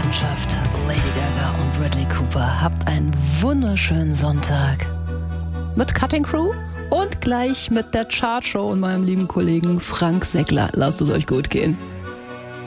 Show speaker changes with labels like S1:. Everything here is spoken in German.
S1: Leidenschaft, Lady Gaga und Bradley Cooper. Habt einen wunderschönen Sonntag. Mit Cutting Crew und gleich mit der Chartshow und meinem lieben Kollegen Frank Segler. Lasst es euch gut gehen.